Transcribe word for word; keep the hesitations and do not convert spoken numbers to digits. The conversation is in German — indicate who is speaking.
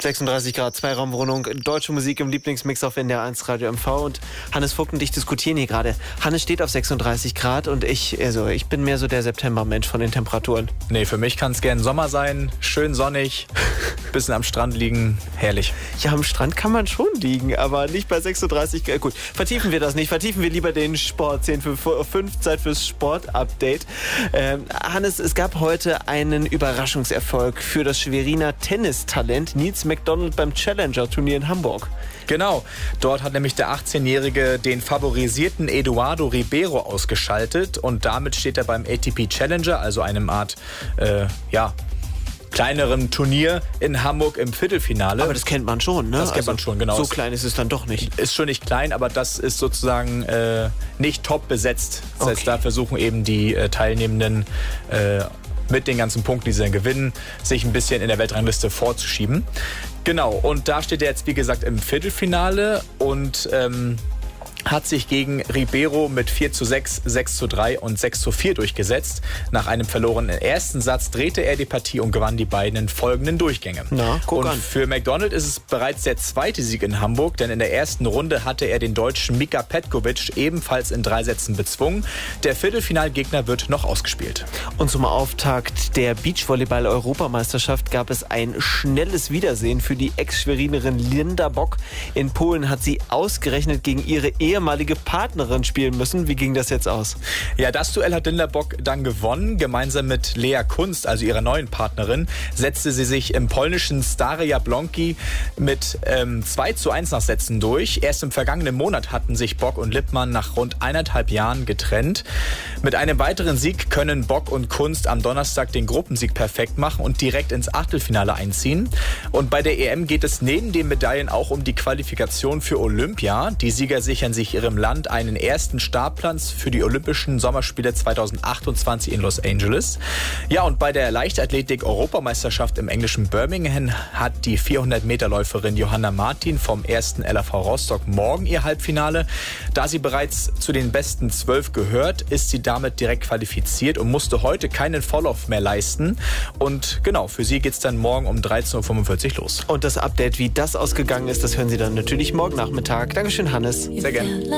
Speaker 1: sechsunddreißig Grad, Zweiraumwohnung, deutsche Musik im Lieblingsmix auf N D R eins Radio M V und Hannes Vogt und ich diskutieren hier gerade. Hannes steht auf sechsunddreißig Grad und ich, also ich bin mehr so der Septembermensch von den Temperaturen.
Speaker 2: Nee, für mich kann es gern Sommer sein, schön sonnig, bisschen am Strand liegen, herrlich.
Speaker 1: Ja, am Strand kann man schon liegen, aber nicht bei sechsunddreißig Grad. Gut, vertiefen wir das nicht, vertiefen wir lieber den Sport. zehn Uhr fünf, Zeit fürs Sport-Update. Ähm, Hannes, es gab heute einen Überraschungserfolg für das Schweriner Tennistalent Nils McDonald beim Challenger-Turnier in Hamburg.
Speaker 2: Genau, dort hat nämlich der achtzehnjährige den favorisierten Eduardo Ribeiro ausgeschaltet und damit steht er beim A T P Challenger, also einem Art, äh, ja, kleineren Turnier in Hamburg im Viertelfinale.
Speaker 1: Aber das kennt man schon, ne?
Speaker 2: Das kennt
Speaker 1: also,
Speaker 2: man schon, genau.
Speaker 1: So klein ist es dann doch nicht.
Speaker 2: Ist schon nicht klein, aber das ist sozusagen äh, nicht top besetzt. Das
Speaker 1: Okay.
Speaker 2: heißt, da versuchen eben die äh, Teilnehmenden äh, mit den ganzen Punkten, die sie dann gewinnen, sich ein bisschen in der Weltrangliste vorzuschieben. Genau, und da steht er jetzt, wie gesagt, im Viertelfinale und ähm, hat sich gegen Ribeiro mit vier zu sechs, sechs zu drei und sechs zu vier durchgesetzt. Nach einem verlorenen ersten Satz drehte er die Partie und gewann die beiden folgenden Durchgänge.
Speaker 1: Na, guck
Speaker 2: und
Speaker 1: an.
Speaker 2: für McDonald ist es bereits der zweite Sieg in Hamburg, denn in der ersten Runde hatte er den Deutschen Mika Petkovic ebenfalls in drei Sätzen bezwungen. Der Viertelfinalgegner wird noch ausgespielt.
Speaker 1: Und zum Auftakt der Beachvolleyball-Europameisterschaft gab es ein schnelles Wiedersehen für die Ex-Schwerinerin Linda Bock. In Polen hat sie ausgerechnet gegen ihre ehemalige Partnerin spielen müssen. Wie ging das jetzt aus?
Speaker 2: Ja, das Duell hat Linda Bock dann gewonnen. Gemeinsam mit Lea Kunst, also ihrer neuen Partnerin, setzte sie sich im polnischen Stare Jablonki mit ähm, zwei zu eins nach Sätzen durch. Erst im vergangenen Monat hatten sich Bock und Lippmann nach rund eineinhalb Jahren getrennt. Mit einem weiteren Sieg können Bock und Kunst am Donnerstag den Gruppensieg perfekt machen und direkt ins Achtelfinale einziehen. Und bei der E M geht es neben den Medaillen auch um die Qualifikation für Olympia. Die Sieger sichern sich ihrem Land einen ersten Startplatz für die Olympischen Sommerspiele zweitausendachtundzwanzig in Los Angeles. Ja, und bei der Leichtathletik-Europameisterschaft im englischen Birmingham hat die vierhundert-Meter-Läuferin Johanna Martin vom ersten L A V Rostock morgen ihr Halbfinale. Da sie bereits zu den besten zwölf gehört, ist sie damit direkt qualifiziert und musste heute keinen Vorlauf mehr leisten. Und genau, für sie geht es dann morgen um dreizehn Uhr fünfundvierzig los.
Speaker 1: Und das Update, wie das ausgegangen ist, das hören Sie dann natürlich morgen Nachmittag. Dankeschön, Hannes.
Speaker 2: Sehr gerne.